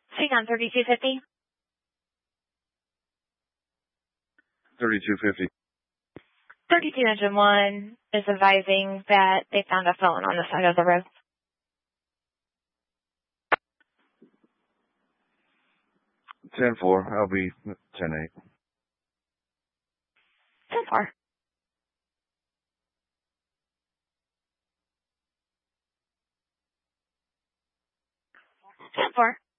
Hang on, 3250. 3250. 32 Engine 1 is advising that they found a phone on the side of the road. 10-4. I'll be 10-8. 10-4. 10-4.